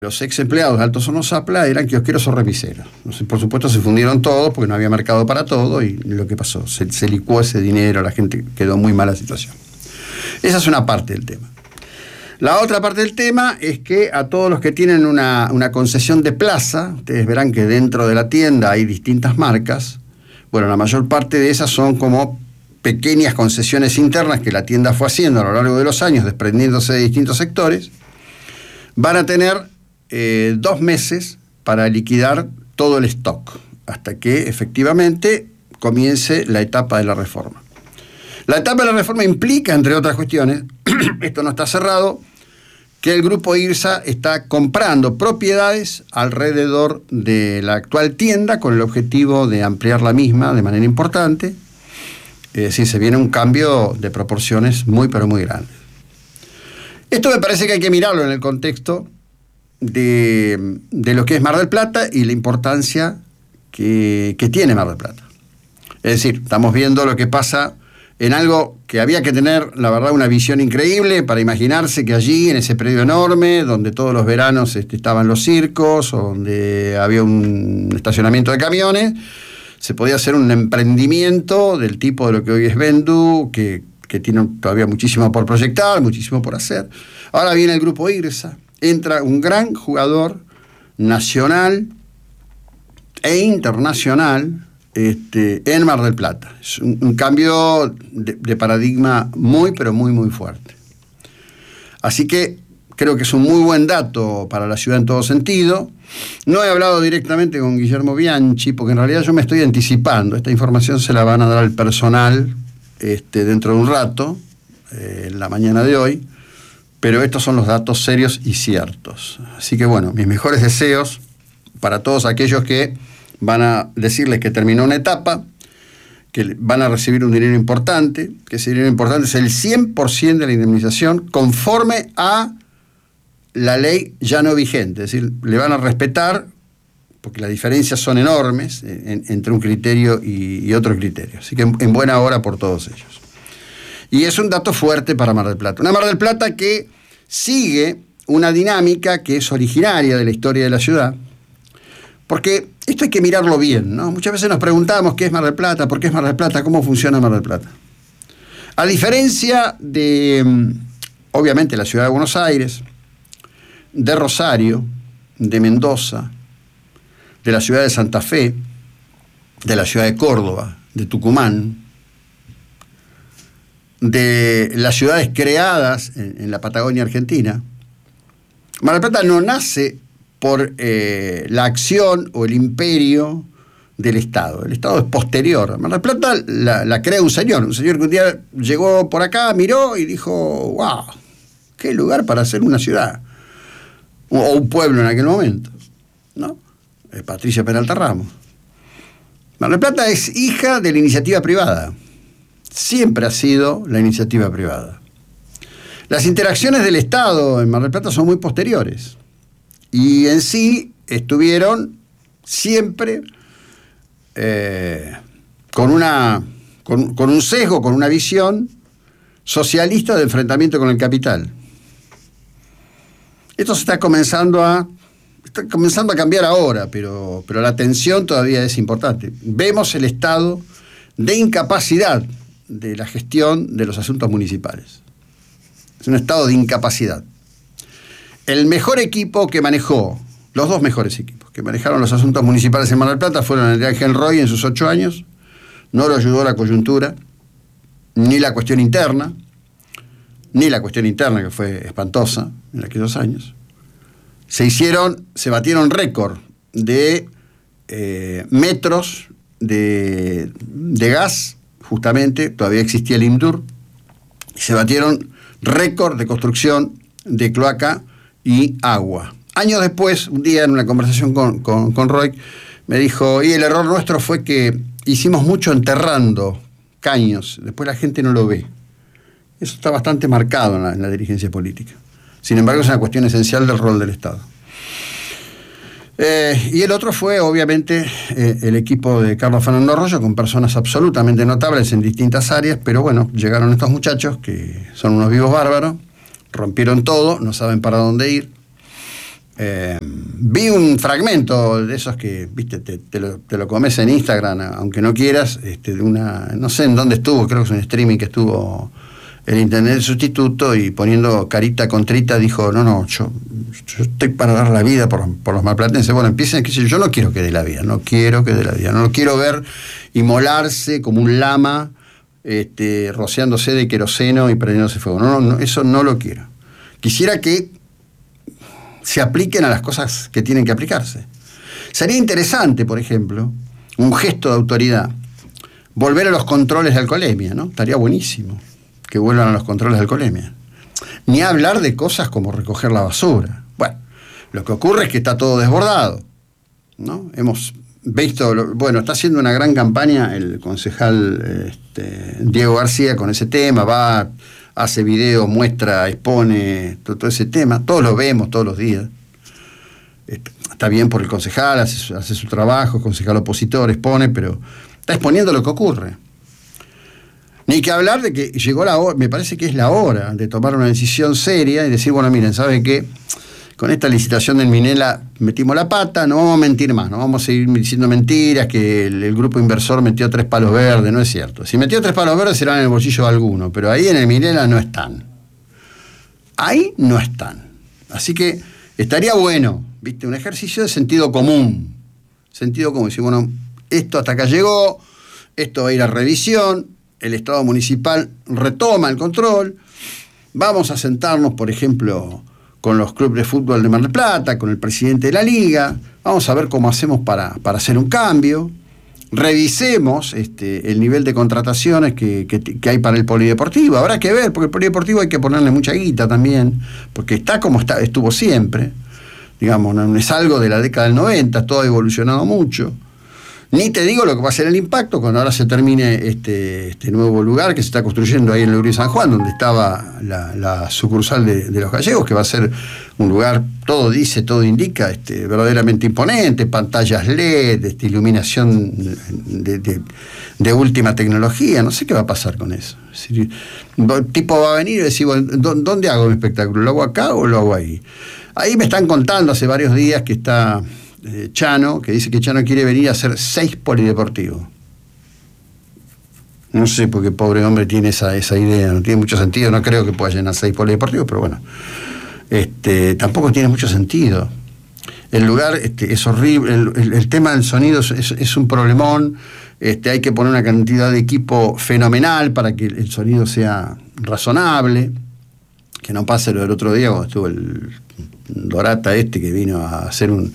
Los ex empleados de Altos Hornos Zapla eran kiosqueros o remiseros. Por supuesto se fundieron todos porque no había mercado para todo y lo que pasó, se licuó ese dinero, la gente quedó en muy mala situación. Esa es una parte del tema. La otra parte del tema es que a todos los que tienen una concesión de plaza, ustedes verán que dentro de la tienda hay distintas marcas. Bueno, la mayor parte de esas son como pequeñas concesiones internas que la tienda fue haciendo a lo largo de los años, desprendiéndose de distintos sectores. Van a tener 2 meses para liquidar todo el stock, hasta que efectivamente comience la etapa de la reforma. La etapa de la reforma implica, entre otras cuestiones, esto no está cerrado, que el grupo IRSA está comprando propiedades alrededor de la actual tienda con el objetivo de ampliar la misma de manera importante. Es decir, se viene un cambio de proporciones muy, pero muy grandes. Esto me parece que hay que mirarlo en el contexto de lo que es Mar del Plata y la importancia que tiene Mar del Plata. Es decir, estamos viendo lo que pasa en algo que había que tener, la verdad, una visión increíble para imaginarse que allí, en ese predio enorme, donde todos los veranos estaban los circos, o donde había un estacionamiento de camiones, se podía hacer un emprendimiento del tipo de lo que hoy es Vendu, que tiene todavía muchísimo por proyectar, muchísimo por hacer. Ahora viene el grupo IRSA, entra un gran jugador nacional e internacional en Mar del Plata. Es un cambio de paradigma muy, pero muy, muy fuerte. Así que creo que es un muy buen dato para la ciudad en todo sentido. No he hablado directamente con Guillermo Bianchi, porque en realidad yo me estoy anticipando. Esta información se la van a dar al personal dentro de un rato, en la mañana de hoy, pero estos son los datos serios y ciertos. Así que bueno, mis mejores deseos para todos aquellos que van a decirles que terminó una etapa, que van a recibir un dinero importante, que ese dinero importante es el 100% de la indemnización conforme a la ley ya no vigente. Es decir, le van a respetar, porque las diferencias son enormes entre un criterio y otro criterio. Así que en buena hora por todos ellos. Y es un dato fuerte para Mar del Plata. Una Mar del Plata que sigue una dinámica que es originaria de la historia de la ciudad, porque esto hay que mirarlo bien, ¿no? Muchas veces nos preguntamos qué es Mar del Plata, por qué es Mar del Plata, cómo funciona Mar del Plata. A diferencia de, obviamente, la ciudad de Buenos Aires, de Rosario, de Mendoza, de la ciudad de Santa Fe, de la ciudad de Córdoba, de Tucumán, de las ciudades creadas en la Patagonia Argentina, Mar del Plata no nace por la acción o el imperio del Estado. El Estado es posterior. Mar del Plata la crea un señor que un día llegó por acá, miró y dijo, wow, qué lugar para hacer una ciudad, o un pueblo en aquel momento, ¿no? Patricia Peralta Ramos. Mar del Plata es hija de la iniciativa privada. Siempre ha sido la iniciativa privada. Las interacciones del Estado en Mar del Plata son muy posteriores. Y en sí estuvieron siempre con un sesgo, con una visión socialista de enfrentamiento con el capital. Esto se está comenzando a cambiar ahora, pero la tensión todavía es importante. Vemos el estado de incapacidad de la gestión de los asuntos municipales. Es un estado de incapacidad. El mejor equipo que manejó, los 2 mejores equipos que manejaron los asuntos municipales en Mar del Plata fueron el de Ángel Roy en sus 8 años. No lo ayudó la coyuntura, ni la cuestión interna que fue espantosa en aquellos años. Se batieron récord de metros de gas, justamente, todavía existía el IMDUR, y se batieron récord de construcción de cloaca y agua. Años después, un día en una conversación con Roy, me dijo, y el error nuestro fue que hicimos mucho enterrando caños, después la gente no lo ve. Eso está bastante marcado en la dirigencia política. Sin embargo, es una cuestión esencial del rol del Estado. Y el otro fue, obviamente, el equipo de Carlos Fernando Arroyo, con personas absolutamente notables en distintas áreas, pero bueno, llegaron estos muchachos que son unos vivos bárbaros, rompieron todo, no saben para dónde ir, Vi un fragmento de esos que, viste, te lo comes en Instagram, aunque no quieras, de una, no sé en dónde estuvo, creo que es un streaming que estuvo el intendente sustituto, y poniendo carita contrita dijo, no, yo estoy para dar la vida por los malplatenses. Bueno, empiecen, qué sé yo no quiero que dé la vida, no lo quiero ver inmolarse como un lama, rociándose de queroseno y prendiéndose fuego. No, eso no lo quiero. Quisiera que se apliquen a las cosas que tienen que aplicarse. Sería interesante, por ejemplo, un gesto de autoridad, volver a los controles de alcoholemia, ¿no? Estaría buenísimo que vuelvan a los controles de alcoholemia. Ni hablar de cosas como recoger la basura. Bueno, lo que ocurre es que está todo desbordado, ¿no? Hemos visto, está haciendo una gran campaña el concejal Diego García con ese tema, hace video, muestra, expone todo ese tema, todos lo vemos todos los días. Está bien por el concejal, hace su trabajo, concejal opositor, expone, pero está exponiendo lo que ocurre. Ni que hablar de que llegó la hora, me parece que es la hora de tomar una decisión seria y decir, bueno, miren, ¿saben qué? Con esta licitación del Minela metimos la pata, no vamos a mentir más, no vamos a seguir diciendo mentiras, que el grupo inversor metió 3 palos verdes, no es cierto. Si metió 3 palos verdes serán en el bolsillo de alguno, pero ahí en el Minela no están. Ahí no están. Así que estaría bueno, ¿viste? Un ejercicio de sentido común. Sentido común, decir, bueno, esto hasta acá llegó, esto va a ir a revisión, el Estado municipal retoma el control, vamos a sentarnos, por ejemplo, con los clubes de fútbol de Mar del Plata, con el presidente de la liga, vamos a ver cómo hacemos para hacer un cambio, revisemos el nivel de contrataciones que hay para el polideportivo, habrá que ver, porque el polideportivo hay que ponerle mucha guita también, porque está como estuvo siempre, digamos, no es algo de la década del 90, todo ha evolucionado mucho. Ni te digo lo que va a ser el impacto cuando ahora se termine este nuevo lugar que se está construyendo ahí en el Uribe San Juan, donde estaba la sucursal de los gallegos, que va a ser un lugar, todo indica, verdaderamente imponente, pantallas LED, iluminación de última tecnología. No sé qué va a pasar con eso. Es decir, el tipo va a venir y decir, bueno, ¿dónde hago mi espectáculo? ¿Lo hago acá o lo hago ahí? Ahí me están contando hace varios días que está Chano, que dice que Chano quiere venir a hacer 6 polideportivos. No sé, porque pobre hombre tiene esa idea, no tiene mucho sentido, no creo que pueda llenar 6 polideportivos, pero bueno, tampoco tiene mucho sentido. El lugar es horrible, el tema del sonido es un problemón, hay que poner una cantidad de equipo fenomenal para que el sonido sea razonable, que no pase lo del otro día cuando estuvo el Dorata que vino a hacer un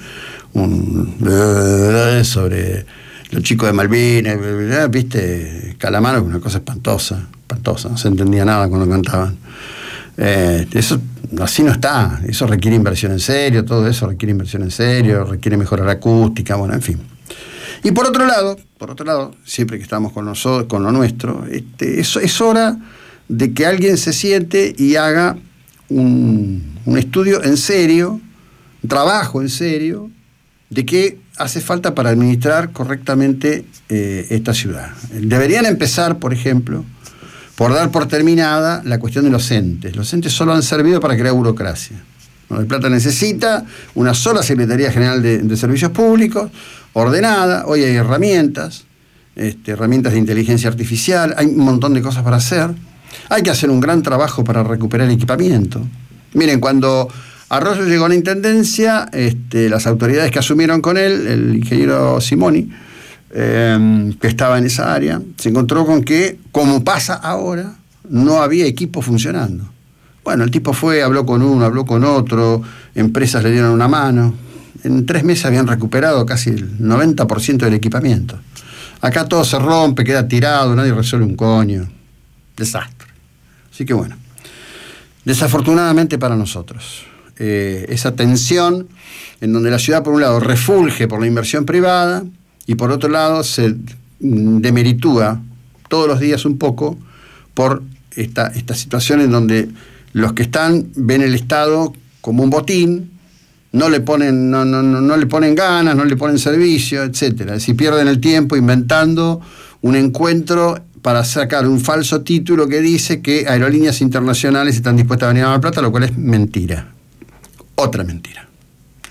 sobre los chicos de Malvinas, viste, Calamaro, una cosa espantosa, no se entendía nada cuando cantaban. Eso así no está, eso requiere inversión en serio, todo eso requiere inversión en serio, requiere mejorar la acústica, bueno, en fin. Y por otro lado, siempre que estamos con nosotros, con lo nuestro, es hora de que alguien se siente y haga un estudio en serio, un trabajo en serio, de qué hace falta para administrar correctamente esta ciudad. Deberían empezar, por ejemplo, por dar por terminada la cuestión de los entes. Los entes solo han servido para crear burocracia. Mar del Plata necesita una sola Secretaría General de Servicios Públicos, ordenada. Hoy hay herramientas de inteligencia artificial, hay un montón de cosas para hacer. Hay que hacer un gran trabajo para recuperar equipamiento. Miren, cuando Arroyo llegó a la intendencia, las autoridades que asumieron con él, el ingeniero Simoni, que estaba en esa área, se encontró con que, como pasa ahora, no había equipo funcionando. Bueno, el tipo fue, habló con uno, habló con otro, empresas le dieron una mano. En 3 meses habían recuperado casi el 90% del equipamiento. Acá todo se rompe, queda tirado, nadie resuelve un coño. Desastre. Así que bueno, desafortunadamente para nosotros, esa tensión en donde la ciudad por un lado refulge por la inversión privada y por otro lado se demeritúa todos los días un poco por esta situación en donde los que están ven el Estado como un botín, no le ponen ganas, no le ponen servicio, etcétera. Es decir, pierden el tiempo inventando un encuentro para sacar un falso título que dice que aerolíneas internacionales están dispuestas a venir a Mar del Plata, lo cual es mentira. Otra mentira.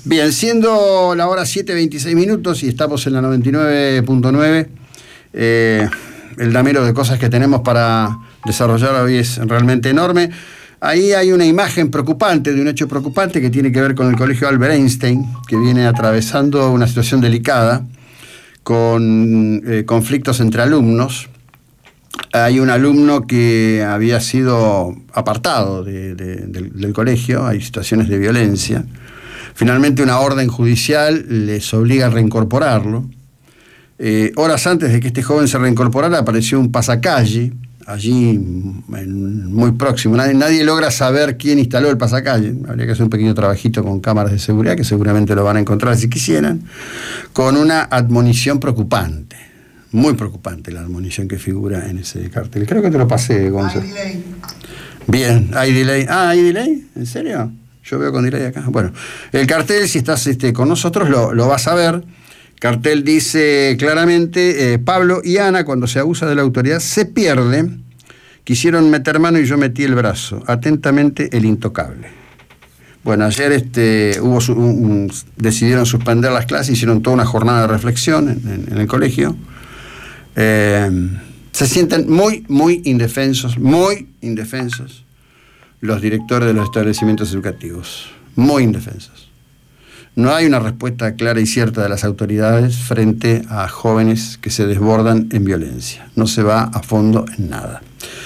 Bien, siendo la hora 7:26 y estamos en la 99.9, el damero de cosas que tenemos para desarrollar hoy es realmente enorme. Ahí hay una imagen preocupante, de un hecho preocupante que tiene que ver con el Colegio Albert Einstein, que viene atravesando una situación delicada con conflictos entre alumnos. Hay un alumno que había sido apartado del colegio, hay situaciones de violencia. Finalmente una orden judicial les obliga a reincorporarlo. Horas antes de que este joven se reincorporara apareció un pasacalle, allí muy próximo. Nadie logra saber quién instaló el pasacalle. Habría que hacer un pequeño trabajito con cámaras de seguridad, que seguramente lo van a encontrar si quisieran, con una admonición preocupante. Muy preocupante la admonición que figura en ese cartel. Creo que te lo pasé, Gonzalo. Hay delay. Bien, hay delay. Ah, ¿hay delay? ¿En serio? Yo veo con delay acá. Bueno, el cartel, si estás con nosotros, lo vas a ver. Cartel dice claramente, Pablo y Ana, cuando se abusa de la autoridad, se pierde. Quisieron meter mano y yo metí el brazo. Atentamente, el intocable. Bueno, ayer decidieron suspender las clases, hicieron toda una jornada de reflexión en el colegio. Se sienten muy indefensos los directores de los establecimientos educativos, muy indefensos. No hay una respuesta clara y cierta de las autoridades frente a jóvenes que se desbordan en violencia. No se va a fondo en nada.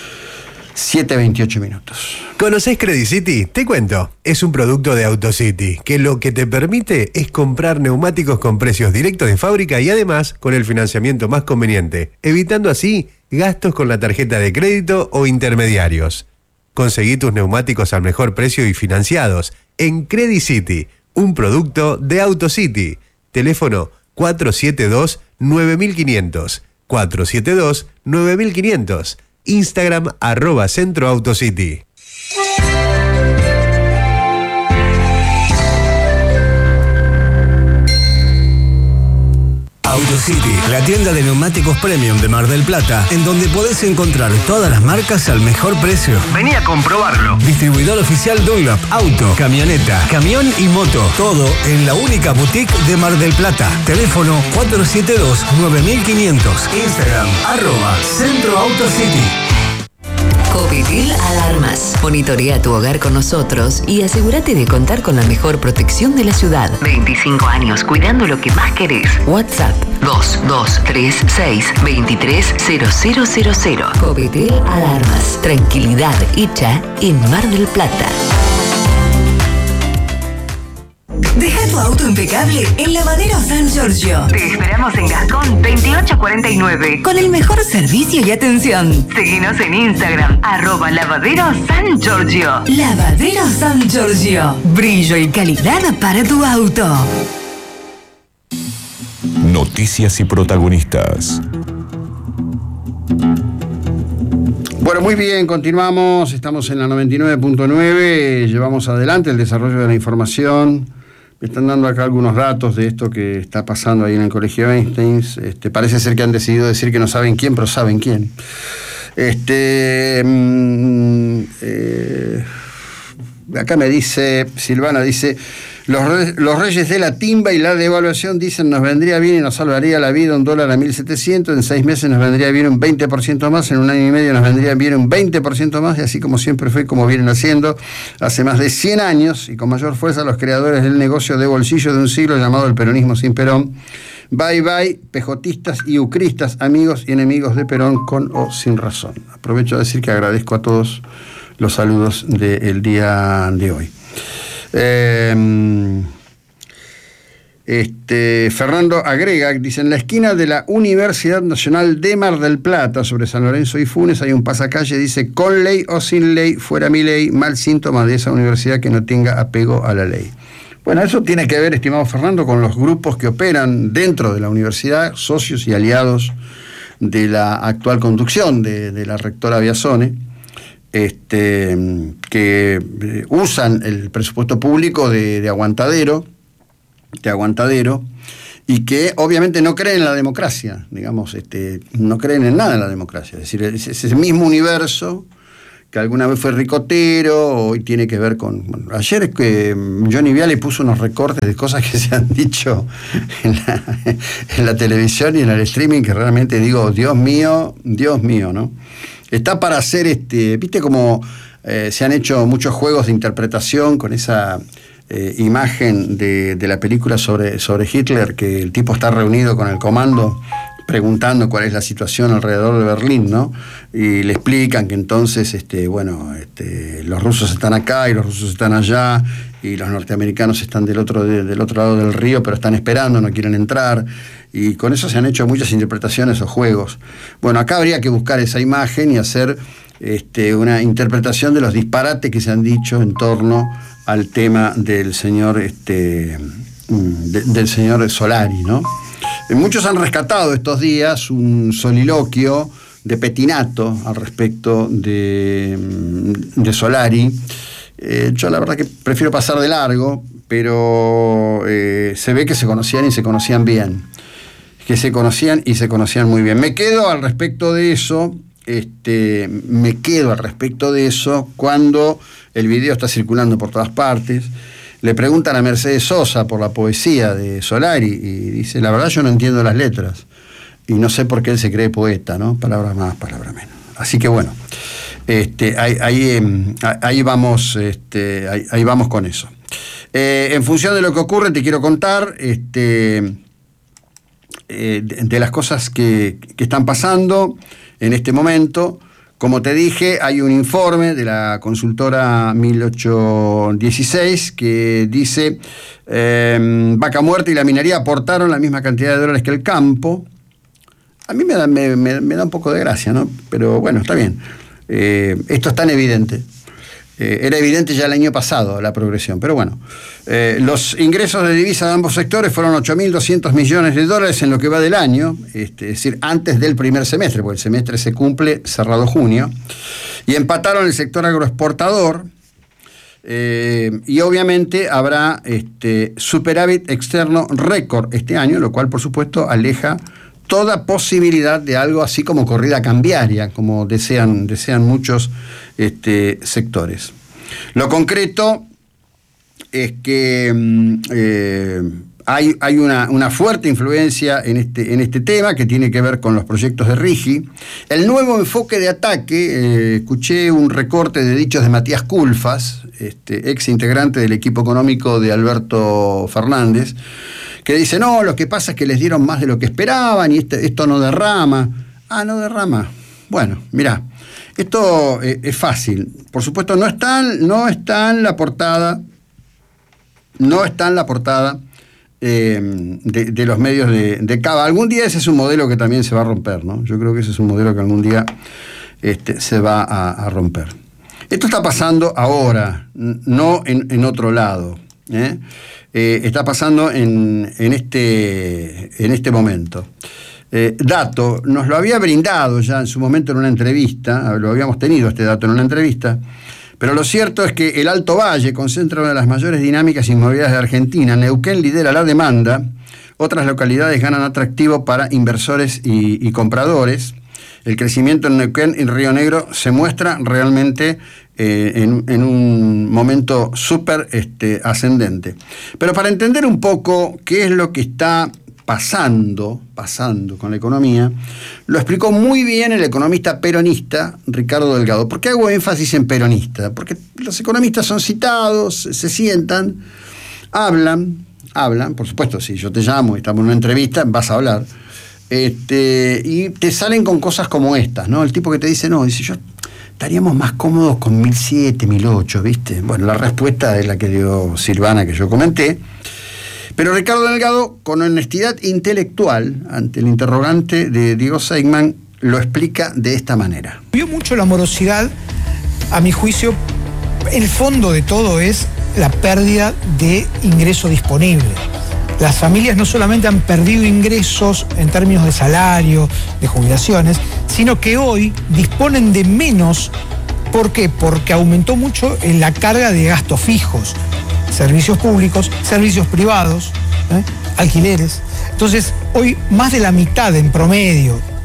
7:28. ¿Conocés Credit City? Te cuento. Es un producto de AutoCity, que lo que te permite es comprar neumáticos con precios directos de fábrica y además con el financiamiento más conveniente, evitando así gastos con la tarjeta de crédito o intermediarios. Conseguí tus neumáticos al mejor precio y financiados en Credit City, un producto de AutoCity. Teléfono 472-9500. 472-9500. Instagram @CentroAutoCity. AutoCity, la tienda de neumáticos premium de Mar del Plata, en donde podés encontrar todas las marcas al mejor precio. Vení a comprobarlo. Distribuidor oficial Dunlop, auto, camioneta, camión y moto. Todo en la única boutique de Mar del Plata. Teléfono 472-9500. Instagram @CentroAutoCity. Copetil Alarmas. Monitorea tu hogar con nosotros y asegúrate de contar con la mejor protección de la ciudad. 25 años cuidando lo que más querés. WhatsApp 2236-230000. Copetil Alarmas. Tranquilidad hecha en Mar del Plata. Deja tu auto impecable en Lavadero San Giorgio. Te esperamos en Gascón 2849. Con el mejor servicio y atención. Seguinos en Instagram, @Lavadero San Giorgio. Lavadero San Giorgio. Brillo y calidad para tu auto. Noticias y protagonistas. Bueno, muy bien, continuamos. Estamos en la 99.9. Llevamos adelante el desarrollo de la información. Me están dando acá algunos datos de esto que está pasando ahí en el Colegio Einstein. Parece ser que han decidido decir que no saben quién, pero saben quién. Acá me dice, Silvana dice, los reyes de la timba y la devaluación dicen nos vendría bien y nos salvaría la vida un dólar a 1.700, en 6 meses nos vendría bien un 20% más, en un año y medio nos vendría bien un 20% más, y así como siempre fue, como vienen haciendo hace más de 100 años y con mayor fuerza los creadores del negocio de bolsillo de un siglo llamado el peronismo sin Perón. Bye bye, pejotistas y ucristas, amigos y enemigos de Perón con o sin razón. Aprovecho a decir que agradezco a todos los saludos del día de hoy. Fernando agrega, dice, en la esquina de la Universidad Nacional de Mar del Plata, sobre San Lorenzo y Funes, hay un pasacalle, dice, con ley o sin ley, fuera mi ley, mal síntoma de esa universidad que no tenga apego a la ley. Bueno, eso tiene que ver, estimado Fernando, con los grupos que operan dentro de la universidad, socios y aliados de la actual conducción de la rectora Biasone, que usan el presupuesto público de aguantadero, y que obviamente no creen en la democracia, digamos, no creen en nada en la democracia. Es decir, es ese mismo universo que alguna vez fue ricotero, hoy tiene que ver con... Bueno, ayer es que Johnny Viale puso unos recortes de cosas que se han dicho en la televisión y en el streaming, que realmente digo, Dios mío, ¿no? Está para hacer viste como se han hecho muchos juegos de interpretación con esa imagen de la película sobre Hitler, que el tipo está reunido con el comando preguntando cuál es la situación alrededor de Berlín, ¿no? Y le explican que entonces, los rusos están acá y los rusos están allá y los norteamericanos están del otro lado del río, pero están esperando, no quieren entrar. Y con eso se han hecho muchas interpretaciones o juegos. Bueno, acá habría que buscar esa imagen y hacer una interpretación de los disparates que se han dicho en torno al tema del señor del señor Solari, ¿no? Muchos han rescatado estos días un soliloquio de Pettinato al respecto de Solari. Yo la verdad que prefiero pasar de largo, pero se ve que se conocían y se conocían bien. Que se conocían y se conocían muy bien. Me quedo al respecto de eso cuando el video está circulando por todas partes. Le preguntan a Mercedes Sosa por la poesía de Solari y dice, la verdad yo no entiendo las letras y no sé por qué él se cree poeta, ¿no? Palabra más, palabra menos. Así que bueno, ahí vamos con eso. En función de lo que ocurre, te quiero contar de las cosas que están pasando en este momento. Como te dije, hay un informe de la consultora 1816 que dice Vaca Muerta y la minería aportaron la misma cantidad de dólares que el campo. A mí me da un poco de gracia, ¿no? Pero bueno, está bien. Esto es tan evidente. Era evidente ya el año pasado la progresión, pero bueno. Los ingresos de divisa de ambos sectores fueron 8.200 millones de dólares en lo que va del año, es decir, antes del primer semestre, porque el semestre se cumple cerrado junio, y empataron el sector agroexportador, y obviamente habrá superávit externo récord este año, lo cual por supuesto aleja toda posibilidad de algo así como corrida cambiaria, como desean muchos sectores. Lo concreto es que hay una fuerte influencia en este tema que tiene que ver con los proyectos de RIGI. El nuevo enfoque de ataque, escuché un recorte de dichos de Matías Culfas, ex integrante del equipo económico de Alberto Fernández, que dice, no, lo que pasa es que les dieron más de lo que esperaban y esto no derrama. Ah, no derrama. Bueno, mirá, esto es fácil. Por supuesto, no está en la portada de los medios de Cava. Algún día ese es un modelo que también se va a romper, ¿no? Yo creo que ese es un modelo que algún día se va a romper. Esto está pasando ahora, no en otro lado, ¿eh? Está pasando en este momento. Dato, nos lo había brindado ya en su momento en una entrevista, lo habíamos tenido este dato en una entrevista, pero lo cierto es que el Alto Valle concentra una de las mayores dinámicas inmobiliarias de Argentina. Neuquén lidera la demanda, otras localidades ganan atractivo para inversores y compradores. El crecimiento en Neuquén y Río Negro se muestra realmente en un momento súper ascendente. Pero para entender un poco qué es lo que está pasando con la economía, lo explicó muy bien el economista peronista Ricardo Delgado. ¿Por qué hago énfasis en peronista? Porque los economistas son citados, se sientan, hablan, por supuesto, si yo te llamo y estamos en una entrevista, vas a hablar, y te salen con cosas como estas, ¿no? El tipo que te dice, no, dice, yo estaríamos más cómodos con 1007, 1008, ¿viste? Bueno, la respuesta es la que dio Silvana, que yo comenté. Pero Ricardo Delgado, con honestidad intelectual, ante el interrogante de Diego Seigman, lo explica de esta manera. Vio mucho la morosidad, a mi juicio, el fondo de todo es la pérdida de ingreso disponible. Las familias no solamente han perdido ingresos en términos de salario, de jubilaciones, sino que hoy disponen de menos. ¿Por qué? Porque aumentó mucho la carga de gastos fijos. Servicios públicos, servicios privados, alquileres. Entonces, hoy más de la mitad en promedio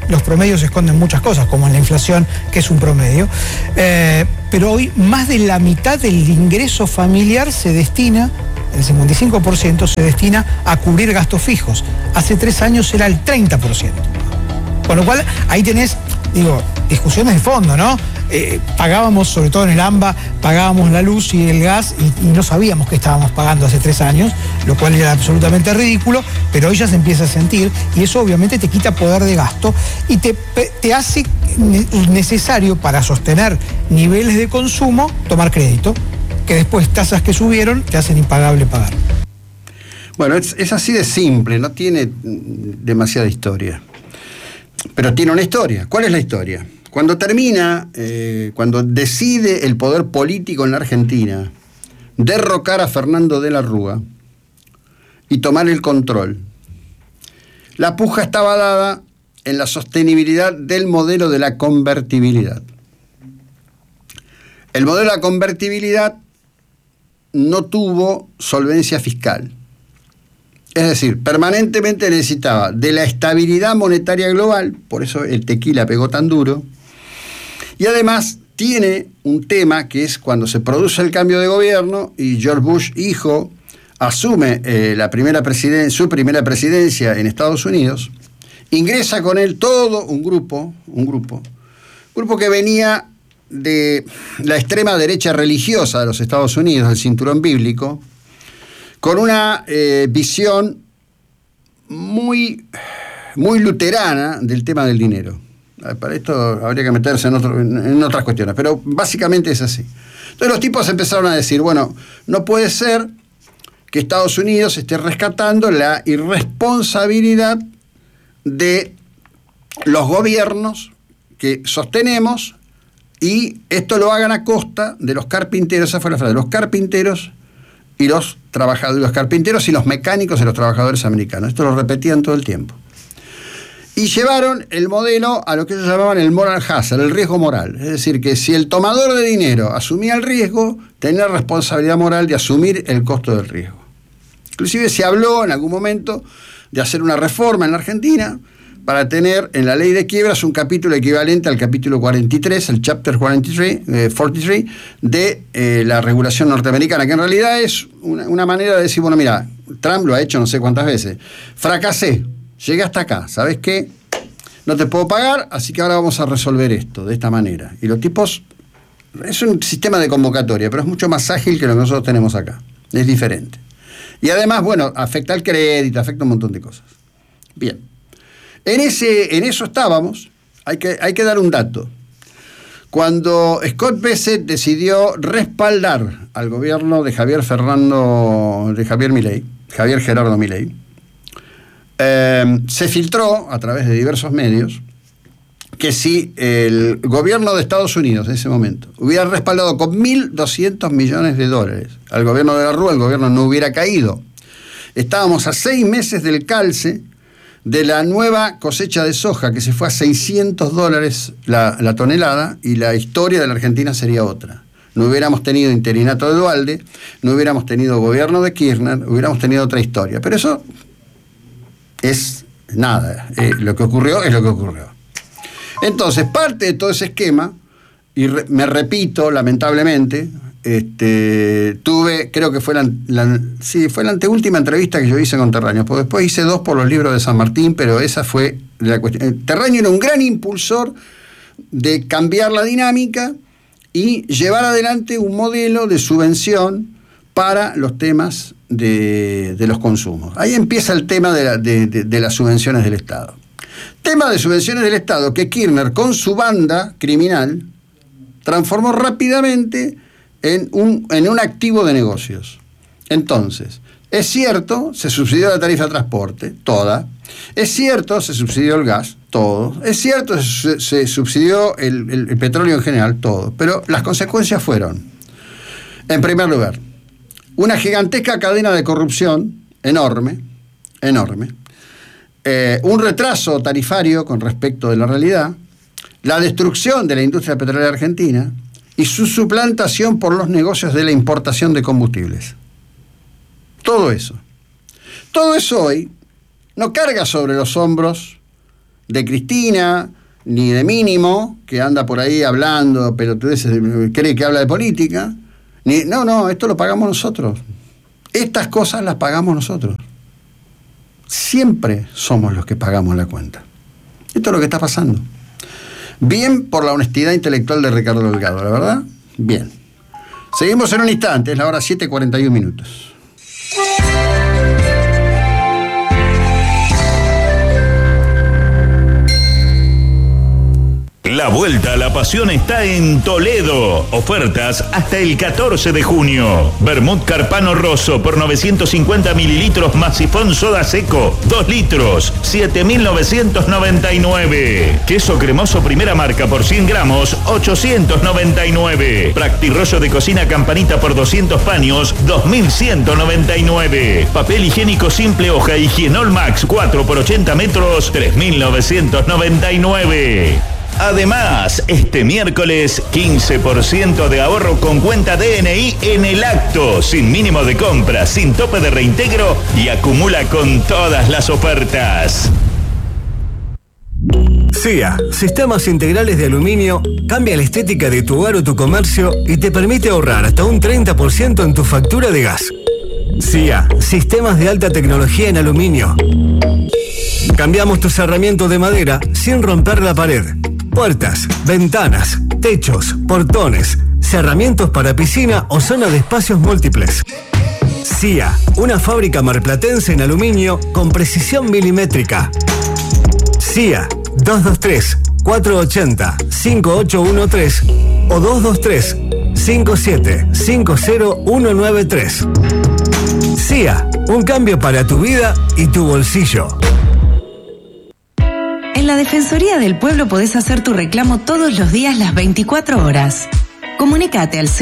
los promedios esconden muchas cosas, como en la inflación, que es un promedio. Pero hoy más de la mitad del ingreso familiar se destina, el 55% se destina a cubrir gastos fijos. Hace 3 años era el 30%. Con lo cual, ahí tenés, discusiones de fondo, ¿no? Pagábamos, sobre todo en el AMBA, pagábamos la luz y el gas y no sabíamos que estábamos pagando hace 3 años, lo cual era absolutamente ridículo, pero hoy ya se empieza a sentir y eso obviamente te quita poder de gasto y te hace necesario para sostener niveles de consumo tomar crédito, que después tasas que subieron te hacen impagable pagar. Bueno, es así de simple, no tiene demasiada historia. Pero tiene una historia. ¿Cuál es la historia? Cuando cuando decide el poder político en la Argentina derrocar a Fernando de la Rúa y tomar el control, la puja estaba dada en la sostenibilidad del modelo de la convertibilidad. El modelo de la convertibilidad no tuvo solvencia fiscal. Es decir, permanentemente necesitaba de la estabilidad monetaria global, por eso el tequila pegó tan duro, y además tiene un tema que es cuando se produce el cambio de gobierno y George Bush, hijo, asume su primera presidencia en Estados Unidos, ingresa con él todo un grupo que venía de la extrema derecha religiosa de los Estados Unidos, del cinturón bíblico, con una visión muy luterana del tema del dinero. Para esto habría que meterse en otras cuestiones, pero básicamente es así. Entonces los tipos empezaron a decir, bueno, no puede ser que Estados Unidos esté rescatando la irresponsabilidad de los gobiernos que sostenemos y esto lo hagan a costa de los carpinteros, esa fue la frase, de los carpinteros y los carpinteros y los mecánicos y los trabajadores americanos. Esto lo repetían todo el tiempo. Y llevaron el modelo a lo que ellos llamaban el moral hazard, el riesgo moral. Es decir, que si el tomador de dinero asumía el riesgo, tenía responsabilidad moral de asumir el costo del riesgo. Inclusive se habló en algún momento de hacer una reforma en la Argentina para tener en la ley de quiebras un capítulo equivalente al capítulo 43, el chapter 43 de la regulación norteamericana, que en realidad es una manera de decir, bueno, mira, Trump lo ha hecho no sé cuántas veces, fracasé, llegué hasta acá, ¿sabes qué? No te puedo pagar, así que ahora vamos a resolver esto de esta manera. Y los tipos, es un sistema de convocatoria, pero es mucho más ágil que lo que nosotros tenemos acá, es diferente. Y además, bueno, afecta al crédito, afecta un montón de cosas. Bien. En eso estábamos. Hay que dar un dato. Cuando Scott Bessent decidió respaldar al gobierno de Javier Gerardo Milei, se filtró a través de diversos medios que si el gobierno de Estados Unidos en ese momento hubiera respaldado con $1.200 millones al gobierno de la Rúa, el gobierno no hubiera caído. Estábamos a 6 meses del calce de la nueva cosecha de soja, que se fue a $600 la tonelada, y la historia de la Argentina sería otra. No hubiéramos tenido interinato de Duhalde, no hubiéramos tenido gobierno de Kirchner, hubiéramos tenido otra historia. Pero eso es nada. Lo que ocurrió es lo que ocurrió. Entonces, parte de todo ese esquema, y me repito, lamentablemente, creo que fue la anteúltima entrevista que yo hice con Terraño, porque después hice 2 por los libros de San Martín, pero esa fue la cuestión. Terraño era un gran impulsor de cambiar la dinámica y llevar adelante un modelo de subvención para los temas de los consumos. Ahí empieza el tema de las subvenciones del Estado. Tema de subvenciones del Estado que Kirchner, con su banda criminal, transformó rápidamente en un activo de negocios. Entonces, es cierto, se subsidió la tarifa de transporte, toda. Es cierto, se subsidió el gas, todo. Es cierto, se subsidió el petróleo en general, todo. Pero las consecuencias fueron, en primer lugar, una gigantesca cadena de corrupción enorme, un retraso tarifario con respecto de la realidad, la destrucción de la industria petrolera argentina y su suplantación por los negocios de la importación de combustibles. Todo eso hoy no carga sobre los hombros de Cristina, ni de Mínimo, que anda por ahí hablando, pero tú cree que habla de política. No, esto lo pagamos nosotros. Estas cosas las pagamos nosotros. Siempre somos los que pagamos la cuenta. Esto es lo que está pasando. Bien por la honestidad intelectual de Ricardo Delgado, ¿la verdad? Bien. Seguimos en un instante, es la hora 7:41. La vuelta a la pasión está en Toledo. Ofertas hasta el 14 de junio. Vermut Carpano Rosso por 950 mililitros más sifón soda seco, 2 litros, 7.999. Queso cremoso primera marca por 100 gramos, 899. Practirollo de cocina Campanita por 200 paños, 2.199. Papel higiénico simple hoja Higienol Max 4 por 80 metros, 3.999. Además, este miércoles, 15% de ahorro con cuenta DNI en el acto, sin mínimo de compra, sin tope de reintegro y acumula con todas las ofertas. SIA, Sistemas Integrales de Aluminio, cambia la estética de tu hogar o tu comercio y te permite ahorrar hasta un 30% en tu factura de gas. SIA, Sistemas de Alta Tecnología en Aluminio. Cambiamos tu cerramiento de madera sin romper la pared. Puertas, ventanas, techos, portones, cerramientos para piscina o zona de espacios múltiples. SIA, una fábrica marplatense en aluminio con precisión milimétrica. SIA, 223-480-5813 o 223-5750-193. SIA, un cambio para tu vida y tu bolsillo. En la Defensoría del Pueblo podés hacer tu reclamo todos los días, las 24 horas. Comunicate al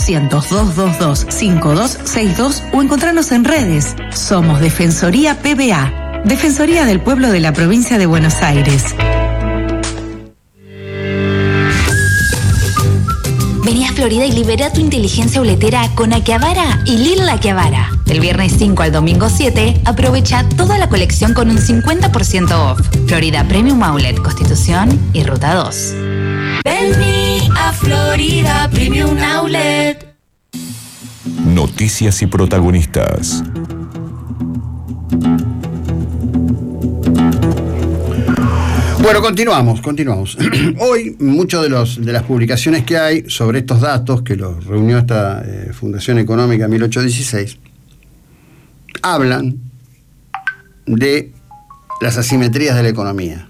0800-222-5262 o encontrarnos en redes. Somos Defensoría PBA, Defensoría del Pueblo de la Provincia de Buenos Aires. Vení a Florida y libera tu inteligencia boletera con Akihabara y Lil Akihabara. Del viernes 5 al domingo 7, aprovecha toda la colección con un 50% off. Florida Premium Outlet, Constitución y Ruta 2. Vení a Florida Premium Outlet. Noticias y protagonistas. Bueno, continuamos. Hoy, muchas de las publicaciones que hay sobre estos datos, que los reunió esta Fundación Económica 1816, hablan de las asimetrías de la economía.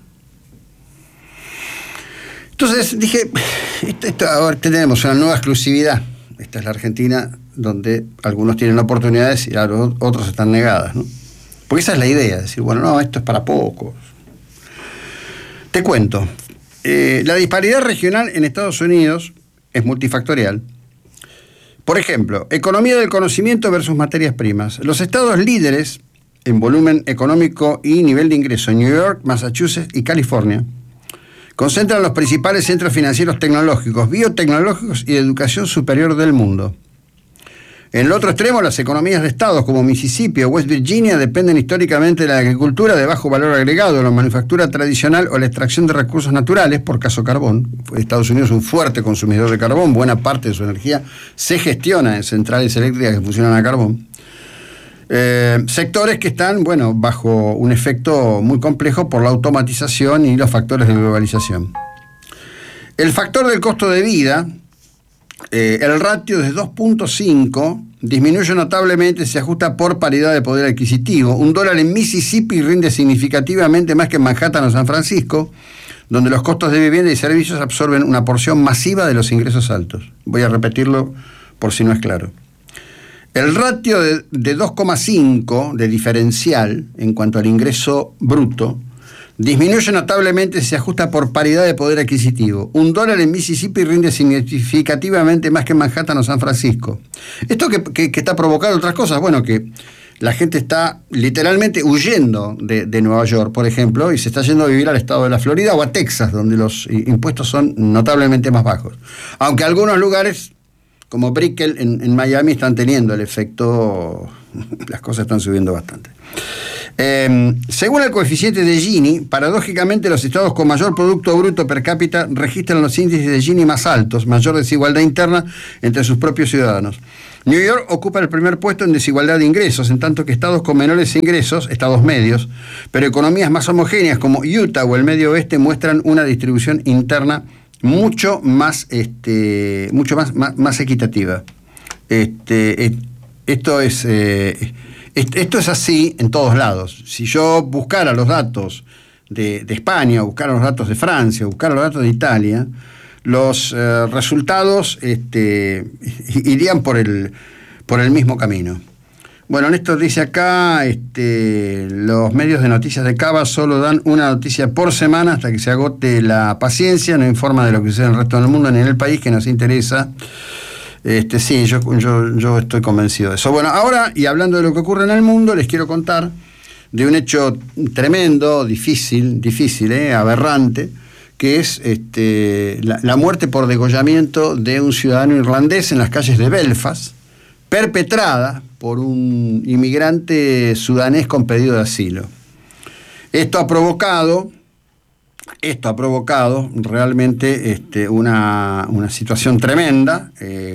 Entonces dije, ahora tenemos una nueva exclusividad. Esta es la Argentina, donde algunos tienen oportunidades y otros están negadas, ¿no? Porque esa es la idea, decir, bueno, no, esto es para pocos. Te cuento, la disparidad regional en Estados Unidos es multifactorial. Por ejemplo, economía del conocimiento versus materias primas. Los estados líderes en volumen económico y nivel de ingreso, New York, Massachusetts y California, concentran los principales centros financieros tecnológicos, biotecnológicos y de educación superior del mundo. En el otro extremo, las economías de estados como Mississippi o West Virginia dependen históricamente de la agricultura de bajo valor agregado, la manufactura tradicional o la extracción de recursos naturales, por caso carbón. Estados Unidos es un fuerte consumidor de carbón, buena parte de su energía se gestiona en centrales eléctricas que funcionan a carbón. Sectores que están, bajo un efecto muy complejo por la automatización y los factores de globalización. El factor del costo de vida, el ratio de 2.5 disminuye notablemente, se ajusta por paridad de poder adquisitivo. $1 en Mississippi rinde significativamente más que en Manhattan o San Francisco, donde los costos de vivienda y servicios absorben una porción masiva de los ingresos altos. Voy a repetirlo por si no es claro. El ratio de 2,5 de diferencial en cuanto al ingreso bruto disminuye notablemente si se ajusta por paridad de poder adquisitivo. $1 en Mississippi rinde significativamente más que en Manhattan o San Francisco. Esto que está provocando otras cosas, que la gente está literalmente huyendo de Nueva York, por ejemplo, y se está yendo a vivir al estado de la Florida o a Texas, donde los impuestos son notablemente más bajos. Aunque algunos lugares, como Brickell en Miami, están teniendo el efecto, las cosas están subiendo bastante. Según el coeficiente de Gini, paradójicamente los estados con mayor Producto Bruto per cápita registran los índices de Gini más altos, mayor desigualdad interna entre sus propios ciudadanos. New York ocupa el primer puesto en desigualdad de ingresos, en tanto que estados con menores ingresos, estados medios, pero economías más homogéneas como Utah o el Medio Oeste muestran una distribución interna mucho más equitativa. Esto es así en todos lados. Si yo buscara los datos de España, buscara los datos de Francia, buscara los datos de Italia, los resultados irían por el mismo camino. Bueno, Néstor dice acá, los medios de noticias de Cava solo dan una noticia por semana hasta que se agote la paciencia, no informa de lo que sucede en el resto del mundo ni en el país que nos interesa. Sí, yo estoy convencido de eso. Bueno, ahora, y hablando de lo que ocurre en el mundo, les quiero contar de un hecho tremendo, difícil, aberrante, que es la muerte por degollamiento de un ciudadano irlandés en las calles de Belfast, perpetrada por un inmigrante sudanés con pedido de asilo. Esto ha provocado realmente una situación tremenda,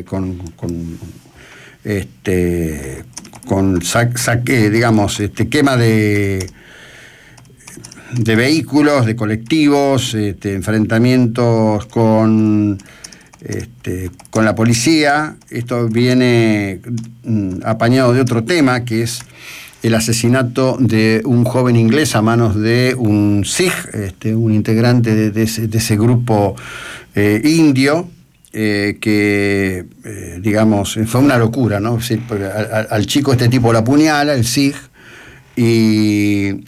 quema de vehículos, de colectivos, enfrentamientos con la policía. Esto viene apañado de otro tema, que es el asesinato de un joven inglés a manos de un Sikh, un integrante de ese grupo indio, que fue una locura, ¿no? Sí, al chico este tipo lo apuñala, el Sikh, y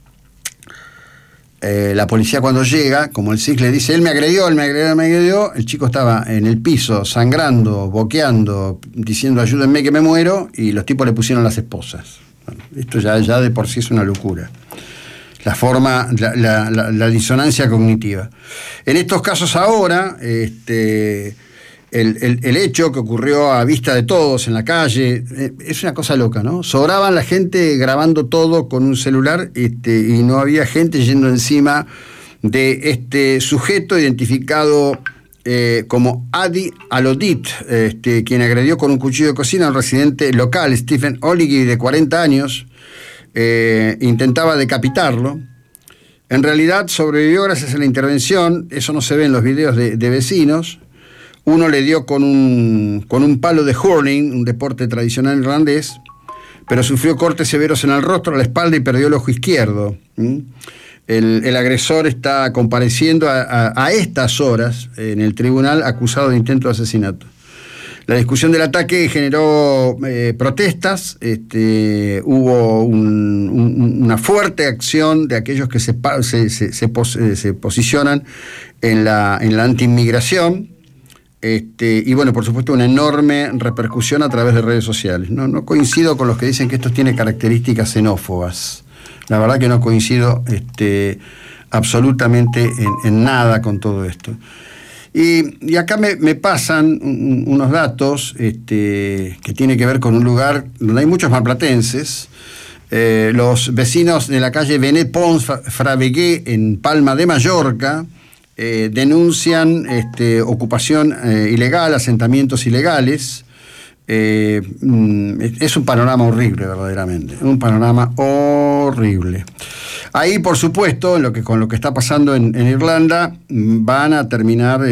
la policía cuando llega, como el Sikh le dice, él me agredió, el chico estaba en el piso, sangrando, boqueando, diciendo ayúdenme que me muero, y los tipos le pusieron las esposas. Bueno, esto ya de por sí es una locura. La forma, la disonancia cognitiva. En estos casos ahora, el hecho que ocurrió a vista de todos en la calle, es una cosa loca, ¿no? Sobraban la gente grabando todo con un celular, y no había gente yendo encima de este sujeto identificado como Adi Alodit, quien agredió con un cuchillo de cocina a un residente local, Stephen Oligui, de 40 años, intentaba decapitarlo. En realidad sobrevivió gracias a la intervención, eso no se ve en los videos de vecinos. Uno le dio con un palo de hurling, un deporte tradicional irlandés, pero sufrió cortes severos en el rostro, la espalda y perdió el ojo izquierdo. El agresor está compareciendo a estas horas en el tribunal acusado de intento de asesinato. La discusión del ataque generó protestas, hubo una fuerte acción de aquellos que se posicionan en la anti-inmigración. Y bueno, por supuesto, una enorme repercusión a través de redes sociales. No coincido con los que dicen que esto tiene características xenófobas. La verdad que no coincido absolutamente en nada con todo esto. Y acá me pasan unos datos que tienen que ver con un lugar donde hay muchos marplatenses. Los vecinos de la calle Benet Pons Fravegué en Palma de Mallorca denuncian ocupación ilegal, asentamientos ilegales. Es un panorama horrible, verdaderamente, un panorama horrible. Ahí, por supuesto, con lo que está pasando en Irlanda, van a terminar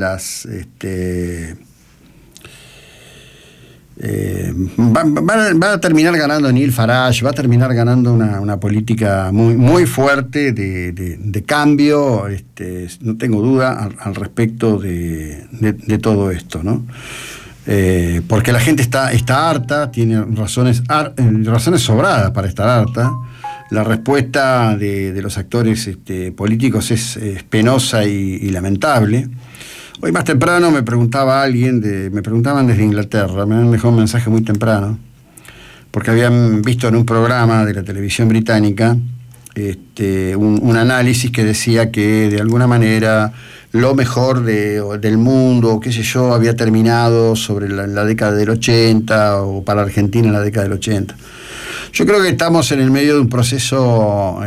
va a terminar ganando Neil Farage, va a terminar ganando una política muy, muy fuerte de cambio, no tengo duda al respecto de todo esto, ¿no? Porque la gente está harta, tiene razones sobradas para estar harta. La respuesta de los actores políticos es penosa y lamentable. Hoy más temprano me preguntaban desde Inglaterra, me han dejado un mensaje muy temprano, porque habían visto en un programa de la televisión británica un análisis que decía que de alguna manera lo mejor del mundo, qué sé yo, había terminado sobre la década del 80 o para Argentina en la década del 80. Yo creo que estamos en el medio de un proceso,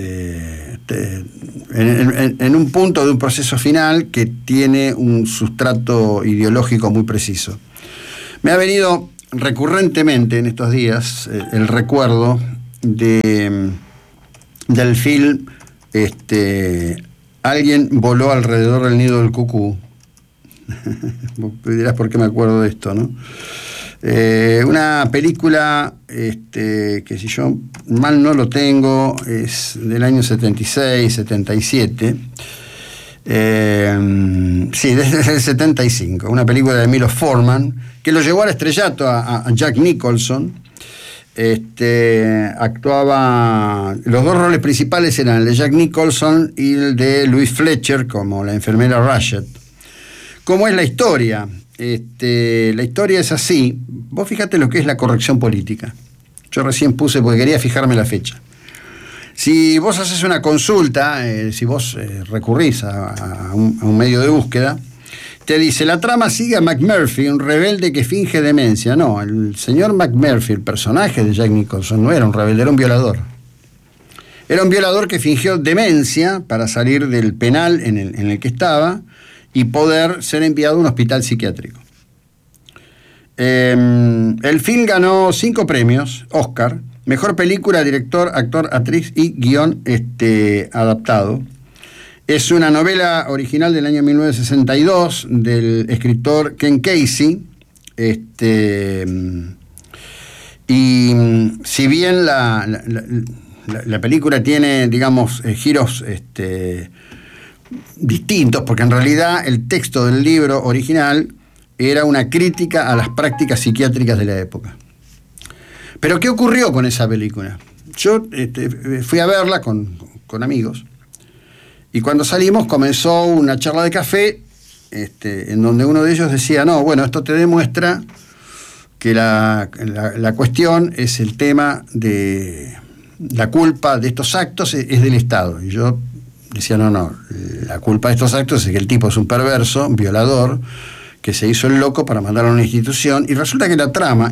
en un punto de un proceso final que tiene un sustrato ideológico muy preciso. Me ha venido recurrentemente en estos días el recuerdo del film Alguien voló alrededor del nido del cucú. Vos dirás por qué me acuerdo de esto, ¿no? Una película que, si yo mal no lo tengo, es del año 76, 77. Sí, desde el 75. Una película de Milos Forman que lo llevó al estrellato a Jack Nicholson. Actuaba, los dos roles principales eran el de Jack Nicholson y el de Louise Fletcher como la enfermera Ratched. ¿Cómo es la historia? La historia es así. Vos fíjate lo que es la corrección política. Yo recién puse, porque quería fijarme la fecha. Si vos haces una consulta, si vos recurrís a un medio de búsqueda, te dice: la trama sigue a McMurphy, un rebelde que finge demencia. No, el señor McMurphy, el personaje de Jack Nicholson, no era un rebelde, era un violador. Era un violador que fingió demencia para salir del penal en el que estaba y poder ser enviado a un hospital psiquiátrico. El film ganó 5 premios Oscar: mejor película, director, actor, actriz y guión adaptado. Es una novela original del año 1962 del escritor Ken Casey. Y si bien la película tiene, digamos, giros distintos, porque en realidad el texto del libro original era una crítica a las prácticas psiquiátricas de la época. Pero ¿qué ocurrió con esa película? Yo fui a verla con amigos, y cuando salimos comenzó una charla de café en donde uno de ellos decía: no, bueno, esto te demuestra que la cuestión es el tema de la culpa de estos actos es del Estado. Y yo decía: no, la culpa de estos actos es que el tipo es un perverso, un violador, que se hizo el loco para mandar a una institución. Y resulta que en la trama,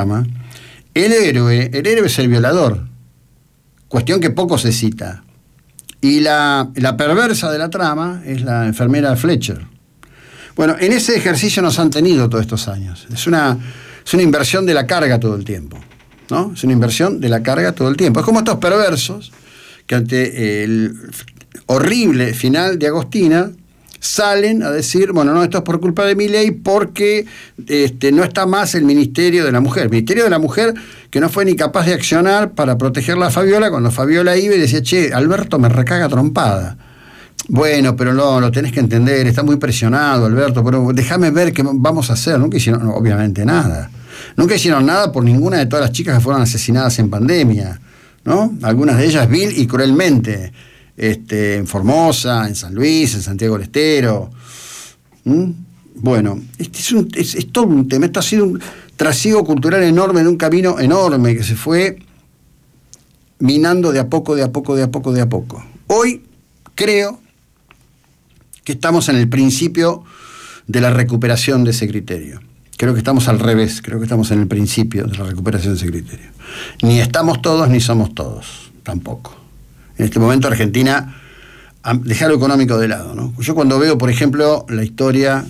el héroe es el violador, cuestión que poco se cita. Y la perversa de la trama es la enfermera Fletcher. Bueno, en ese ejercicio nos han tenido todos estos años. Es una inversión de la carga todo el tiempo, ¿no? Es una inversión de la carga todo el tiempo. Es como estos perversos que ante el horrible final de Agostina salen a decir: bueno, no, esto es por culpa de Milei, porque no está más el Ministerio de la Mujer. El Ministerio de la Mujer que no fue ni capaz de accionar para protegerla a Fabiola, cuando Fabiola iba y decía: che, Alberto me recaga trompada. Bueno, pero no, lo tenés que entender, está muy presionado Alberto, pero déjame ver qué vamos a hacer. Nunca hicieron, obviamente, nada. Nunca hicieron nada por ninguna de todas las chicas que fueron asesinadas en pandemia, ¿no? Algunas de ellas vil y cruelmente. En Formosa, en San Luis, en Santiago del Estero. Bueno, es todo un tema. Esto ha sido un trasiego cultural enorme, de un camino enorme que se fue minando de a poco. Hoy creo que estamos en el principio de la recuperación de ese criterio. Creo que estamos al revés, creo que estamos en el principio de la recuperación de ese criterio. Ni estamos todos, ni somos todos, tampoco. En este momento Argentina deja lo económico de lado, ¿no? Yo cuando veo, por ejemplo, la historia